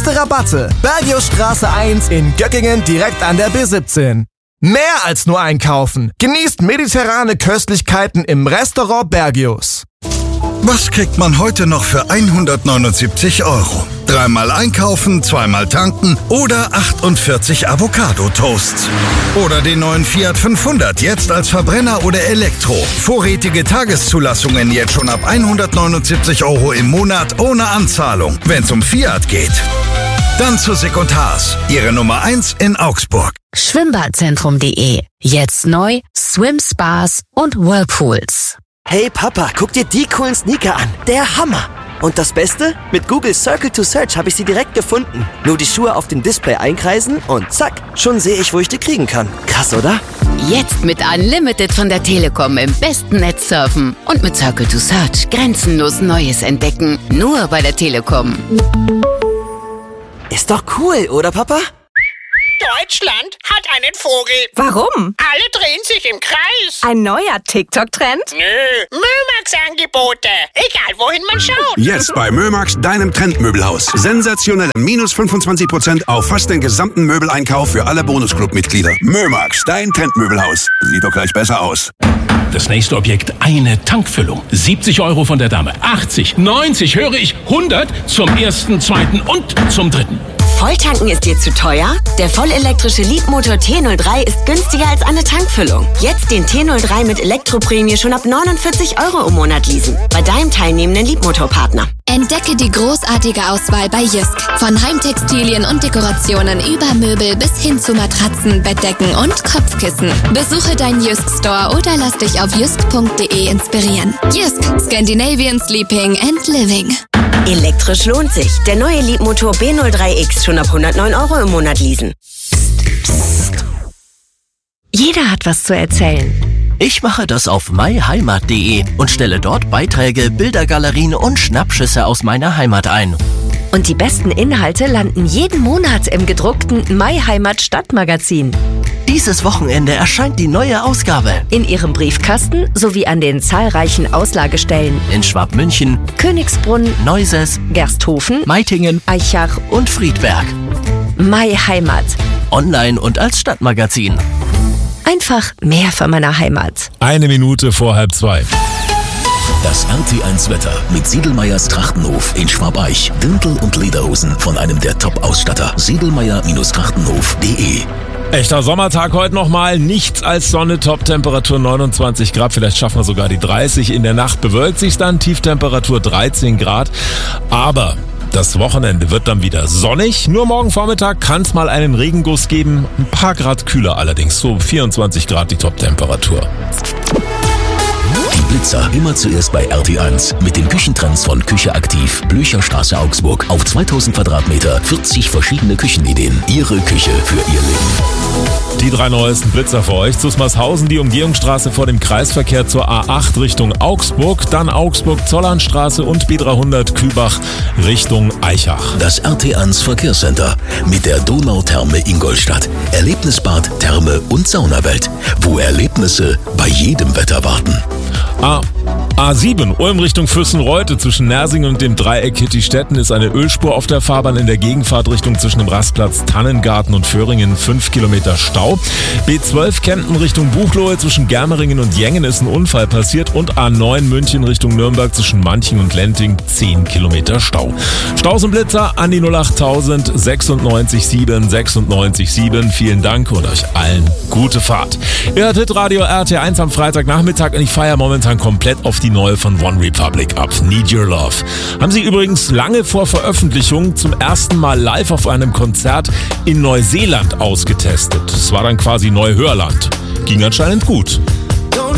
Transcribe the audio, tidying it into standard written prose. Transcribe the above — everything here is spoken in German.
fette Rabatte. Bergiusstraße 1 in Göckingen direkt an der B17. Mehr als nur einkaufen. Genießt mediterrane Köstlichkeiten im Restaurant Bergius. Was kriegt man heute noch für 179 €? 3-mal einkaufen, 2-mal tanken oder 48 Avocado-Toasts. Oder den neuen Fiat 500, jetzt als Verbrenner oder Elektro. Vorrätige Tageszulassungen jetzt schon ab 179 € im Monat ohne Anzahlung. Wenn's um Fiat geht. Dann zu Sick & Haas, Ihre Nummer 1 in Augsburg. Schwimmbadzentrum.de. Jetzt neu Swim-Spas und Whirlpools. Hey Papa, guck dir die coolen Sneaker an. Der Hammer. Und das Beste? Mit Google Circle to Search habe ich sie direkt gefunden. Nur die Schuhe auf dem Display einkreisen und zack, schon sehe ich, wo ich die kriegen kann. Krass, oder? Jetzt mit Unlimited von der Telekom im besten Netz surfen. Und mit Circle to Search grenzenlos Neues entdecken. Nur bei der Telekom. Ist doch cool, oder Papa? Deutschland hat einen Vogel. Warum? Alle drehen sich im Kreis. Ein neuer TikTok-Trend? Nö, Mömax-Angebote. Egal, wohin man schaut. Jetzt bei Mömax, deinem Trendmöbelhaus. Sensationelle minus 25% auf fast den gesamten Möbeleinkauf für alle Bonusclub-Mitglieder. Mömax, dein Trendmöbelhaus. Sieht doch gleich besser aus. Das nächste Objekt, eine Tankfüllung. 70 € von der Dame. 80, 90, höre ich, 100 zum ersten, zweiten und zum dritten. Volltanken ist dir zu teuer? Der vollelektrische Leapmotor T03 ist günstiger als eine Tankfüllung. Jetzt den T03 mit Elektroprämie schon ab 49 € im Monat leasen. Bei deinem teilnehmenden Leapmotor-Partner. Entdecke die großartige Auswahl bei Jysk. Von Heimtextilien und Dekorationen über Möbel bis hin zu Matratzen, Bettdecken und Kopfkissen. Besuche deinen Jysk-Store oder lass dich auf jysk.de inspirieren. Jysk, Scandinavian Sleeping and Living. Elektrisch lohnt sich. Der neue Leapmotor B03X schon ab 109 € im Monat leasen. Psst. Jeder hat was zu erzählen. Ich mache das auf myheimat.de und stelle dort Beiträge, Bildergalerien und Schnappschüsse aus meiner Heimat ein. Und die besten Inhalte landen jeden Monat im gedruckten MyHeimat Stadtmagazin. Dieses Wochenende erscheint die neue Ausgabe. In Ihrem Briefkasten sowie an den zahlreichen Auslagestellen. In Schwabmünchen, Königsbrunn, Neuses, Gersthofen, Meitingen, Aichach und Friedberg. MyHeimat. Online und als Stadtmagazin. Einfach mehr von meiner Heimat. 1 Minute vor 1:30. Das RT1-Wetter mit Siedelmeyers Trachtenhof in Schwabeich. Dirndl und Lederhosen von einem der Top-Ausstatter. Siedelmeyer-Trachtenhof.de. Echter Sommertag heute nochmal. Nichts als Sonne, Top-Temperatur 29 Grad. Vielleicht schaffen wir sogar die 30. In der Nacht bewölkt sich dann, Tieftemperatur 13 Grad. Aber das Wochenende wird dann wieder sonnig. Nur morgen Vormittag kann es mal einen Regenguss geben. Ein paar Grad kühler allerdings. So 24 Grad die Top-Temperatur. Die Blitzer immer zuerst bei RT1 mit den Küchentrends von Küche aktiv, Blücherstraße Augsburg. Auf 2000 Quadratmeter, 40 verschiedene Küchenideen. Ihre Küche für Ihr Leben. Die 3 neuesten Blitzer für euch. Zusmarshausen, die Umgehungsstraße vor dem Kreisverkehr zur A8 Richtung Augsburg. Dann Augsburg-Zollernstraße und B300 Kübach Richtung Aichach. Das RT1 Verkehrscenter mit der Donautherme Ingolstadt. Erlebnisbad, Therme und Saunawelt. Wo Erlebnisse bei jedem Wetter warten. A7, Ulm Richtung Füssenreute. Zwischen Nersingen und dem Dreieck Hittistetten ist eine Ölspur auf der Fahrbahn. In der Gegenfahrtrichtung zwischen dem Rastplatz Tannengarten und Föhringen 5 Kilometer Stau. B12 Kempten Richtung Buchloe. Zwischen Germeringen und Jengen ist ein Unfall passiert. Und A9 München Richtung Nürnberg zwischen Manching und Lenting 10 Kilometer Stau. Staus und Blitzer an die 08000 96 7 96 7. Vielen Dank und euch allen gute Fahrt. Ihr hört Hitradio RT1 am Freitagnachmittag und ich feiere momentan komplett auf die neue von One Republic ab, Need Your Love. Haben sie übrigens lange vor Veröffentlichung zum ersten Mal live auf einem Konzert in Neuseeland ausgetestet. Es war dann quasi Neuhörland. Ging anscheinend gut.